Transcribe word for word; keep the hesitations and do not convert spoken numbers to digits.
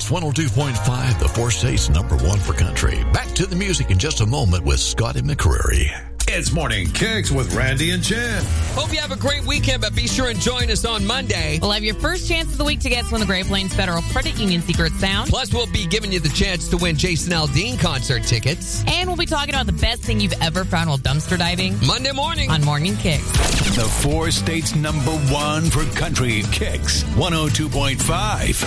Kicks one oh two point five, the four states number one for country. Back to the music in just a moment with Scotty McCreery. It's Morning Kicks with Randy and Jen. Hope you have a great weekend, but be sure and join us on Monday. We'll have your first chance of the week to guess when the Great Plains Federal Credit Union secrets sound. Plus, we'll be giving you the chance to win Jason Aldean concert tickets. And we'll be talking about the best thing you've ever found while dumpster diving. Monday morning on Morning Kicks. The four states number one for country, Kicks one oh two point five.